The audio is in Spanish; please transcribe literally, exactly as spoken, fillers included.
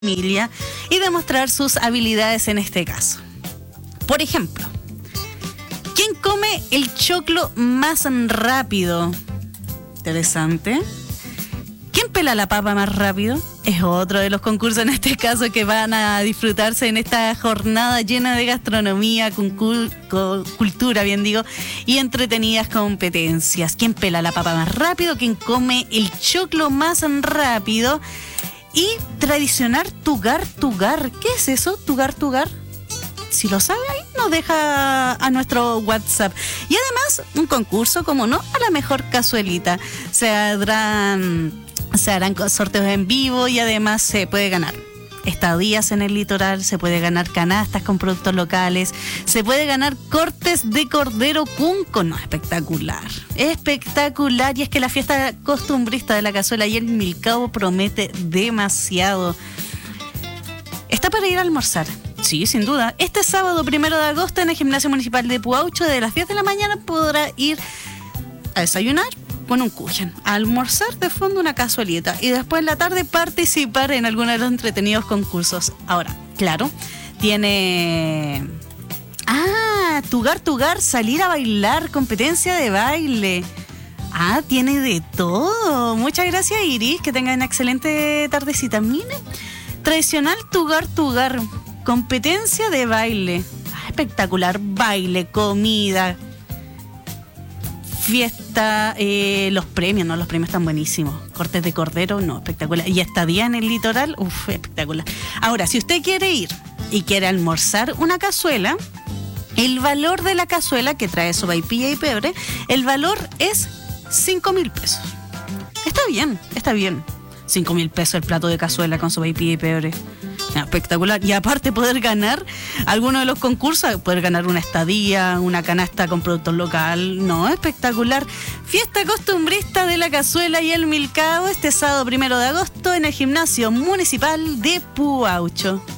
familia y demostrar sus habilidades en este caso. Por ejemplo, ¿quién come el choclo más rápido? Interesante. ¿Quién pela la papa más rápido? Es otro de los concursos en este caso que van a disfrutarse en esta jornada llena de gastronomía, con, cul- con cultura, bien digo, y entretenidas competencias. ¿Quién pela la papa más rápido? ¿Quién come el choclo más rápido? Y tradicional tugar tugar. ¿Qué es eso? Tugar tugar. Si lo sabe, ahí nos deja a nuestro WhatsApp. Y además, un concurso, como no, a la mejor cazuelita. Se harán, se harán sorteos en vivo y además se puede ganar estadías en el litoral, se puede ganar canastas con productos locales, se puede ganar cortes de cordero cunco. No, espectacular, espectacular. Y es que la fiesta costumbrista de la cazuela y el milcao promete demasiado. Está para ir a almorzar. Sí, sin duda. Este sábado primero de agosto en el Gimnasio Municipal de Puaucho, de las diez de la mañana podrá ir a desayunar con un kuchen, a almorzar de fondo una cazuelita y después en la tarde participar en alguno de los entretenidos concursos. Ahora, claro, tiene... Ah, tugar tugar, salir a bailar, competencia de baile. Ah, tiene de todo. Muchas gracias, Iris, que tengan una excelente tardecita. Miren, tradicional tugar tugar, competencia de baile. Ah, espectacular, baile, comida, fiesta, eh, los premios, ¿no? Los premios están buenísimos. Cortes de cordero, no, espectacular. Y estadía en el litoral, uff, espectacular. Ahora, si usted quiere ir y quiere almorzar una cazuela, el valor de la cazuela, que trae sopaipilla y pebre, el valor es cinco mil pesos. Está bien, está bien. cinco mil pesos el plato de cazuela con sopaipilla y pebre. Espectacular. Y aparte poder ganar alguno de los concursos, poder ganar una estadía, una canasta con productos local. No, espectacular. Fiesta costumbrista de la cazuela y el milcao este sábado primero de agosto en el Gimnasio Municipal de Puaucho.